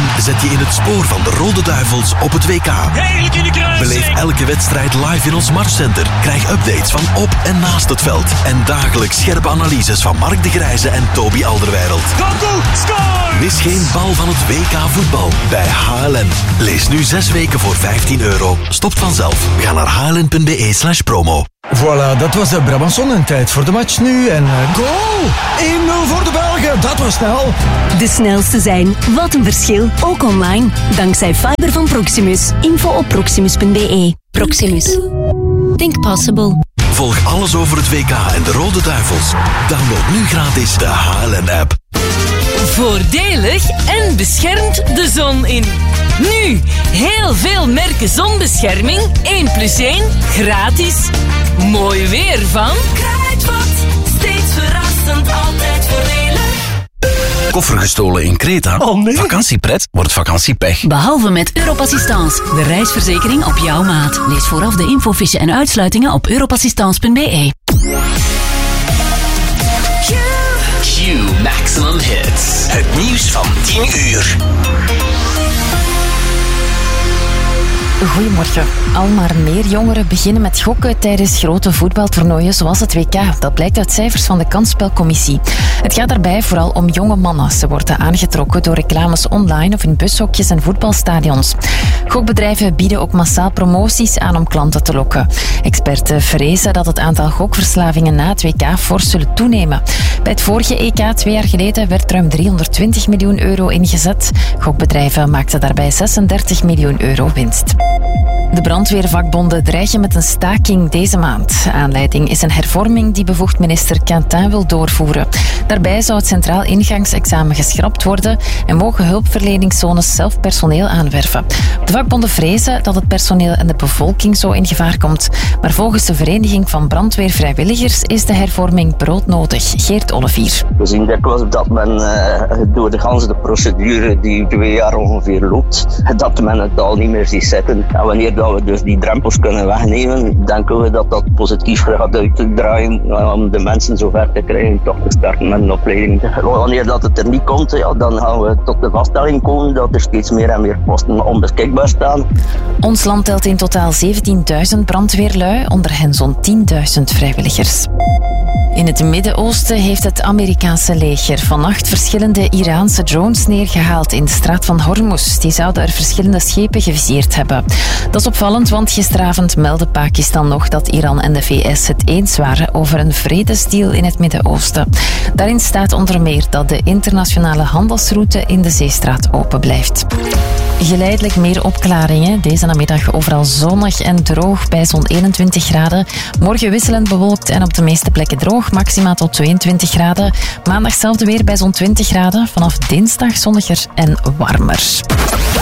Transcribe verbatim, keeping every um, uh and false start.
zet je in het spoor van de Rode Duivels op het W K. Eigenlijk in de kruising. Beleef elke wedstrijd live in ons Marscenter. Krijg updates van op en naast het veld. En dagelijks scherpe analyses van Mark de Grijze en Toby Alderweireld. Kaku, score! Mis geen bal van het W K voetbal bij H L N. Lees nu zes weken voor vijftien euro. Stopt vanzelf. Ga naar hln.be slash promo. Voilà, dat was de Brabanson en tijd voor de match nu. En uh, goal! één nul voor de Belgen, dat was snel. De snelste zijn, wat een verschil, ook online. Dankzij fiber van Proximus. Info op proximus punt b e. Proximus. Think possible. Volg alles over het W K en de Rode Duivels. Download nu gratis de H L N-app. Voordelig en beschermt de zon in. Nu, heel veel merken zonbescherming, één plus één, gratis. Mooi weer van Kruidvat. Steeds verrassend, altijd voordelig. Koffer gestolen in Kreta? Oh nee. Vakantiepret wordt vakantiepech. Behalve met Europassistance, de reisverzekering op jouw maat. Lees vooraf de infofiche en uitsluitingen op europassistance punt b e. Q Maximum Hits. Het nieuws van tien uur. Goedemorgen. Al maar meer jongeren beginnen met gokken tijdens grote voetbaltoernooien zoals het W K. Dat blijkt uit cijfers van de Kansspelcommissie. Het gaat daarbij vooral om jonge mannen. Ze worden aangetrokken door reclames online of in bushokjes en voetbalstadions. Gokbedrijven bieden ook massaal promoties aan om klanten te lokken. Experten vrezen dat het aantal gokverslavingen na het W K fors zullen toenemen. Bij het vorige E K twee jaar geleden werd ruim driehonderdtwintig miljoen euro ingezet. Gokbedrijven maakten daarbij zesendertig miljoen euro winst. De brandweervakbonden dreigen met een staking deze maand. Aanleiding is een hervorming die bevoegd minister Quentin wil doorvoeren. Daarbij zou het centraal ingangsexamen geschrapt worden en mogen hulpverleningszones zelf personeel aanwerven. De vakbonden vrezen dat het personeel en de bevolking zo in gevaar komt. Maar volgens de Vereniging van Brandweervrijwilligers is de hervorming broodnodig. Geert Olivier. We zien dikwijls dat men uh, door de ganse procedure die twee jaar ongeveer loopt, dat men het al niet meer ziet zitten. En wanneer dat we dus die drempels kunnen wegnemen, denken we dat dat positief gaat uitdraaien uh, om de mensen zover te krijgen toch te starten met een opleiding. Wanneer dat het er niet komt, ja, dan gaan we tot de vaststelling komen dat er steeds meer en meer posten onbeschikbaar staan. Ons land telt in totaal zeventienduizend brandweerlui, onder hen zo'n tienduizend vrijwilligers. In het Midden-Oosten heeft het Amerikaanse leger vannacht verschillende Iraanse drones neergehaald in de straat van Hormuz. Die zouden er verschillende schepen geviseerd hebben. Dat is opvallend, want gisteravond meldde Pakistan nog dat Iran en de V S het eens waren over een vredesdeal in het Midden-Oosten. Daarin staat onder meer dat de internationale handelsroute in de zeestraat open blijft. Geleidelijk meer opklaringen. Deze namiddag overal zonnig en droog bij zo'n eenentwintig graden. Morgen wisselend bewolkt en op de meeste plekken droog. Maxima tot tweeëntwintig graden. Maandag hetzelfde weer bij zo'n twintig graden. Vanaf dinsdag zonniger en warmer.